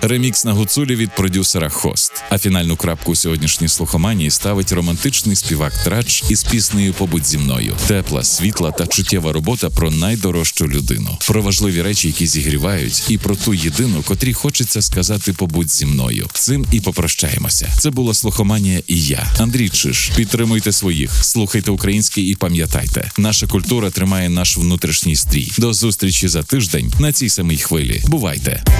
Ремікс на гуцулі від продюсера Хост. А фінальну крапку у сьогоднішній слухоманії ставить романтичний співак Трач із піснею «Побудь зі мною». Тепла, світла та чуттєва робота про найдорожчу людину. Про важливі речі, які зігрівають, і про ту єдину, котрій хочеться сказати «Побудь зі мною». Цим і попрощаємося. Це була слухоманія і я, Андрій Чиж. Підтримуйте своїх, слухайте українське і пам'ятайте. Наша культура тримає наш внутрішній стрій. До зустрічі за тиждень на цій самій хвилі. Бувайте!